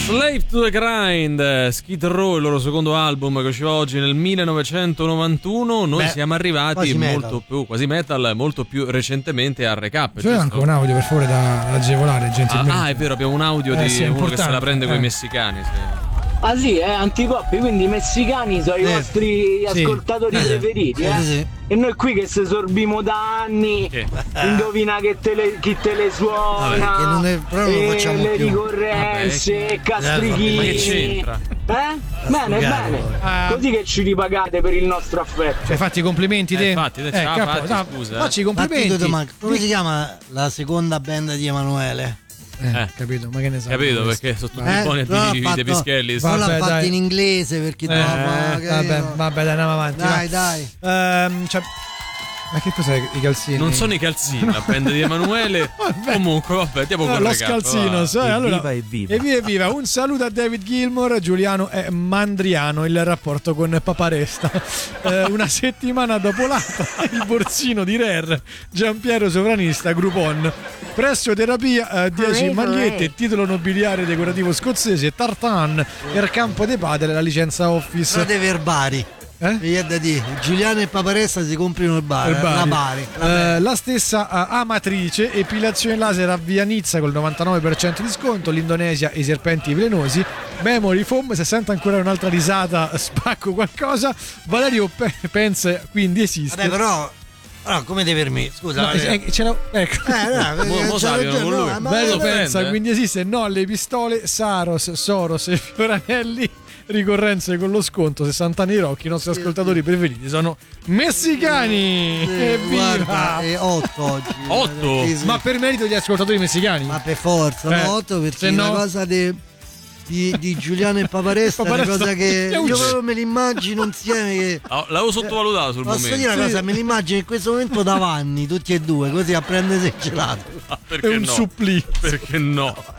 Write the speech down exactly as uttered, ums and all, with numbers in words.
Slave to the Grind, Skid Row, il loro secondo album che usciva oggi nel millenovecentonovantuno. Noi Beh, siamo arrivati molto metal. più quasi metal, molto più recentemente a Recap. C'è anche un audio per favore da, da agevolare gentilmente. Ah, ah, è vero, abbiamo un audio eh, di sì, uno che se la prende eh. con i messicani. Sì. Ah sì, eh, anticorpi, quindi i messicani sono eh. i vostri sì. ascoltatori eh. preferiti, eh? Sì. E noi qui che se sorbimo da anni, che? indovina che te le, chi te le suona, Vabbè, che non è, però non lo facciamo le più. ricorrenze, Vabbè, castrichini. Ma che c'entra? Eh? Bene, bene. Uh, Così che ci ripagate per il nostro affetto. Cioè, fatti i complimenti te. Eh, fatti, te, eh, ciao, capo, fatti, no, scusa. Facci i complimenti. Fatti, come si chiama la seconda band di Emanuele? Eh, eh, capito, ma che ne sai? Capito, perché sono tutti eh, buoni a dire De Pischelli. Non l'ha fatto in inglese perché eh, troppo, eh, vabbè, vabbè, dai, andiamo avanti. Dai, va. dai. Um, cioè, ma che cos'è i calzini? Non sono i calzini, la band di Emanuele. Comunque, vabbè, andiamo con lo le scalzino, sai, allora, evviva, evviva. Evviva, evviva. Un saluto a David Gilmour, Giuliano è Mandriano, il rapporto con Paparesta. eh, una settimana dopo l'altra, il borsino di Rare, Giampiero Sovranista, Groupon. Pressoterapia, dieci magliette, titolo nobiliare decorativo scozzese, tartan, per campo dei padre, la licenza Office. Strade verbali. Eh? Mi viene da dire, Giuliano e Paparesta si comprano il bar, il la bari. Eh, la stessa uh, Amatrice, epilazione laser a Via Nizza col novantanove per cento di sconto, l'Indonesia i serpenti velenosi, Memory Foam, se sente ancora un'altra risata spacco qualcosa, Valerio Pe- pensa quindi esiste. Vabbè però No, come deve dirmi? Scusa, no, eh, ce l'ho, ecco. Eh, no, mo, mo sappiano con lui. Bello pensa, eh? Quindi esiste no alle pistole, Saros, Soros e Fioranelli. Ricorrenze con lo sconto, sessanta anni Rocchi. I nostri ascoltatori preferiti sono messicani. Eh, Evviva! Guarda, è otto oggi. otto? Sì, sì. Ma per merito degli ascoltatori messicani? Ma per forza, eh, no, otto perché se no... la cosa de, di, di Giuliano e Paparesta, Paparesta è una cosa che io proprio me l'immagino insieme. Che, oh, l'avevo sottovalutato sul posso momento. Posso dire una sì. cosa? Me l'immagino in questo momento da Vanni, tutti e due, così a prendere il gelato. Ah, perché è un no? supplì. Perché no?